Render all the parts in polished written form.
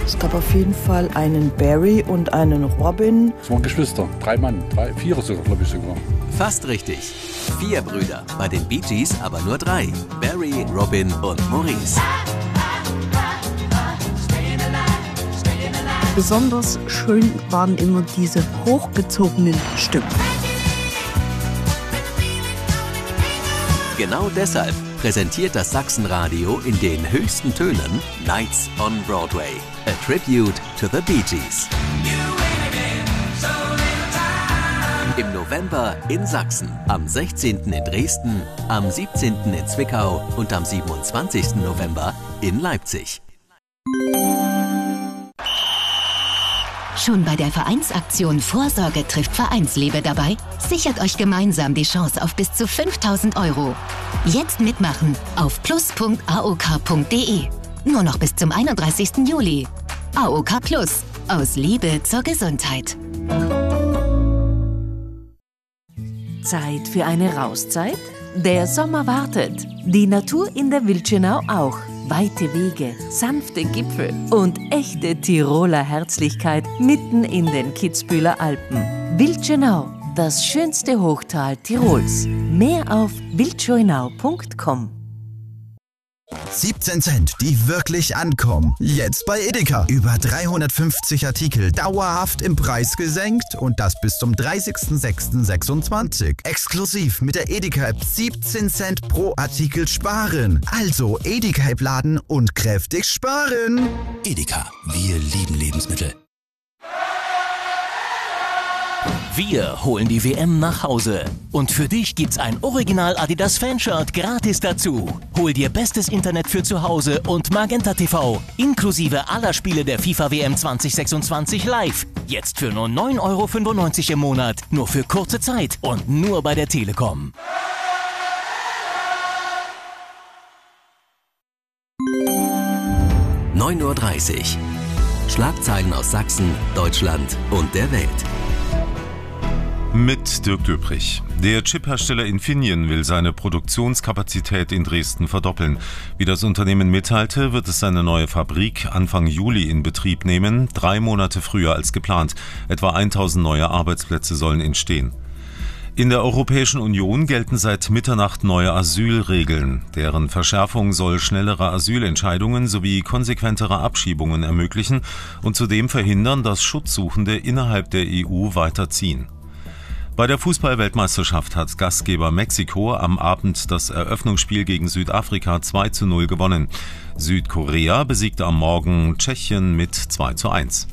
Es gab auf jeden Fall einen Barry und einen Robin. Es waren Geschwister, 3 Mann, 4 sogar, glaube ich sogar. Fast richtig. 4 Brüder, bei den Bee Gees aber nur 3. Barry, Robin und Maurice. Besonders schön waren immer diese hochgezogenen Stücke. Genau deshalb präsentiert das Sachsenradio in den höchsten Tönen Nights on Broadway, a tribute to the Bee Gees. Im November in Sachsen, am 16. in Dresden, am 17. in Zwickau und am 27. November in Leipzig. Schon bei der Vereinsaktion Vorsorge trifft Vereinsliebe dabei? Sichert euch gemeinsam die Chance auf bis zu 5.000 €. Jetzt mitmachen auf plus.aok.de. Nur noch bis zum 31. Juli. AOK Plus. Aus Liebe zur Gesundheit. Zeit für eine Rauszeit? Der Sommer wartet. Die Natur in der Wildschönau auch. Weite Wege, sanfte Gipfel und echte Tiroler Herzlichkeit mitten in den Kitzbüheler Alpen. Wildschönau, das schönste Hochtal Tirols. Mehr auf wildschönau.com. 17 Cent, die wirklich ankommen. Jetzt bei Edeka. Über 350 Artikel dauerhaft im Preis gesenkt und das bis zum 30.06.26. Exklusiv mit der Edeka-App 17 Cent pro Artikel sparen. Also Edeka-App laden und kräftig sparen. Edeka, wir lieben Lebensmittel. Wir holen die WM nach Hause. Und für dich gibt's ein Original Adidas Fanshirt gratis dazu. Hol dir bestes Internet für zu Hause und Magenta TV. Inklusive aller Spiele der FIFA WM 2026 live. Jetzt für nur 9,95 € im Monat. Nur für kurze Zeit und nur bei der Telekom. (9:30 Uhr). Schlagzeilen aus Sachsen, Deutschland und der Welt. Mit Dirk Döprich. Der Chiphersteller Infineon will seine Produktionskapazität in Dresden verdoppeln. Wie das Unternehmen mitteilte, wird es seine neue Fabrik Anfang Juli in Betrieb nehmen, 3 Monate früher als geplant. Etwa 1000 neue Arbeitsplätze sollen entstehen. In der Europäischen Union gelten seit Mitternacht neue Asylregeln. Deren Verschärfung soll schnellere Asylentscheidungen sowie konsequentere Abschiebungen ermöglichen und zudem verhindern, dass Schutzsuchende innerhalb der EU weiterziehen. Bei der Fußball-Weltmeisterschaft hat Gastgeber Mexiko am Abend das Eröffnungsspiel gegen Südafrika 2:0 gewonnen. Südkorea besiegte am Morgen Tschechien mit 2:1.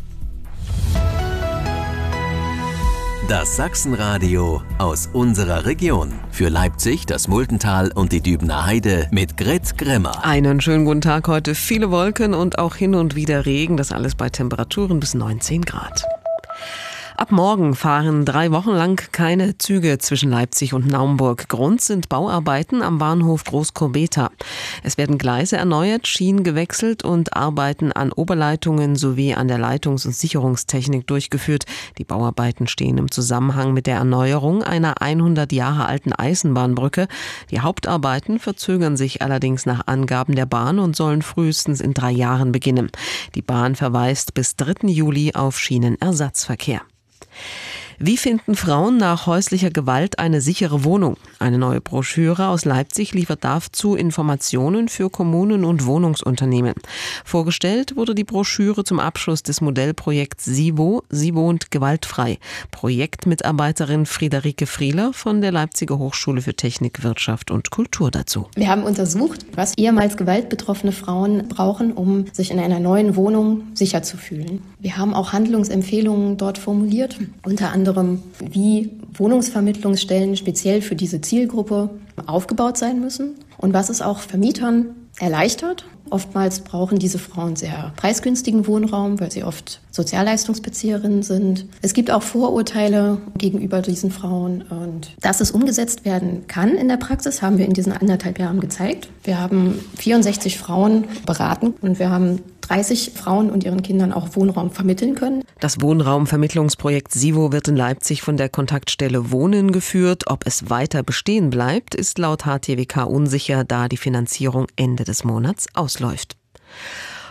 Das Sachsenradio aus unserer Region. Für Leipzig, das Muldental und die Dübener Heide mit Grit Grimmer. Einen schönen guten Tag heute. Viele Wolken und auch hin und wieder Regen. Das alles bei Temperaturen bis 19 Grad. Ab morgen fahren 3 Wochen lang keine Züge zwischen Leipzig und Naumburg. Grund sind Bauarbeiten am Bahnhof Großkurbeta. Es werden Gleise erneuert, Schienen gewechselt und Arbeiten an Oberleitungen sowie an der Leitungs- und Sicherungstechnik durchgeführt. Die Bauarbeiten stehen im Zusammenhang mit der Erneuerung einer 100 Jahre alten Eisenbahnbrücke. Die Hauptarbeiten verzögern sich allerdings nach Angaben der Bahn und sollen frühestens in 3 Jahren beginnen. Die Bahn verweist bis 3. Juli auf Schienenersatzverkehr. Wie finden Frauen nach häuslicher Gewalt eine sichere Wohnung? Eine neue Broschüre aus Leipzig liefert dazu Informationen für Kommunen und Wohnungsunternehmen. Vorgestellt wurde die Broschüre zum Abschluss des Modellprojekts SIVO, Sie wohnt gewaltfrei. Projektmitarbeiterin Friederike Frieler von der Leipziger Hochschule für Technik, Wirtschaft und Kultur dazu. Wir haben untersucht, was ehemals gewaltbetroffene Frauen brauchen, um sich in einer neuen Wohnung sicher zu fühlen. Wir haben auch Handlungsempfehlungen dort formuliert, unter anderem, wie Wohnungsvermittlungsstellen speziell für diese Zielgruppe aufgebaut sein müssen und was es auch Vermietern erleichtert. Oftmals brauchen diese Frauen sehr preisgünstigen Wohnraum, weil sie oft Sozialleistungsbezieherinnen sind. Es gibt auch Vorurteile gegenüber diesen Frauen und dass es umgesetzt werden kann in der Praxis, haben wir in diesen 1,5 Jahren gezeigt. Wir haben 64 Frauen beraten und wir haben 30 Frauen und ihren Kindern auch Wohnraum vermitteln können. Das Wohnraumvermittlungsprojekt SIVO wird in Leipzig von der Kontaktstelle Wohnen geführt. Ob es weiter bestehen bleibt, ist laut HTWK unsicher, da die Finanzierung Ende des Monats ausläuft.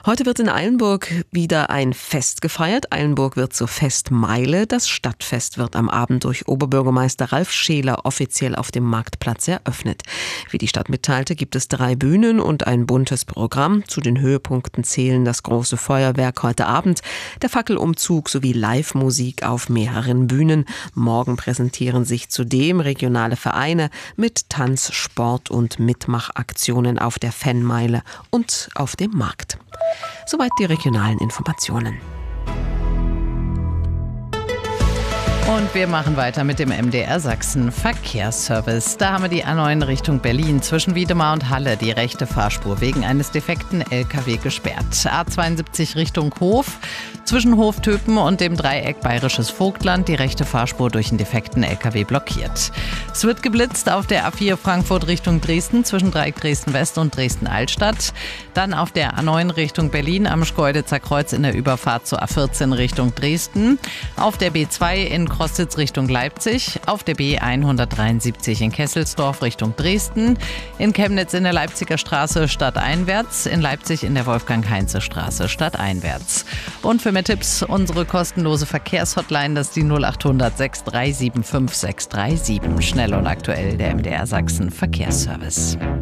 Heute wird in Eilenburg wieder ein Fest gefeiert. Eilenburg wird zur Festmeile. Das Stadtfest wird am Abend durch Oberbürgermeister Ralf Scheler offiziell auf dem Marktplatz eröffnet. Wie die Stadt mitteilte, gibt es 3 Bühnen und ein buntes Programm. Zu den Höhepunkten zählen das große Feuerwerk heute Abend, der Fackelumzug sowie Live-Musik auf mehreren Bühnen. Morgen präsentieren sich zudem regionale Vereine mit Tanz, Sport und Mitmachaktionen auf der Fanmeile und auf dem Markt. Soweit die regionalen Informationen. Und wir machen weiter mit dem MDR Sachsen Verkehrsservice. Da haben wir die A9 Richtung Berlin zwischen Wiedemar und Halle die rechte Fahrspur wegen eines defekten LKW gesperrt. A72 Richtung Hof zwischen Hoftöpen und dem Dreieck Bayerisches Vogtland die rechte Fahrspur durch einen defekten LKW blockiert. Es wird geblitzt auf der A4 Frankfurt Richtung Dresden zwischen Dreieck Dresden-West und Dresden-Altstadt. Dann auf der A9 Richtung Berlin am Schkeuditzer Kreuz in der Überfahrt zur A14 Richtung Dresden. Auf der B2 in Krostitz Richtung Leipzig, auf der B173 in Kesselsdorf Richtung Dresden, in Chemnitz in der Leipziger Straße stadteinwärts, in Leipzig in der Wolfgang-Heinze-Straße stadteinwärts. Und für mehr Tipps unsere kostenlose Verkehrshotline, das ist die 0800 6375 637. Schnell und aktuell der MDR Sachsen Verkehrsservice.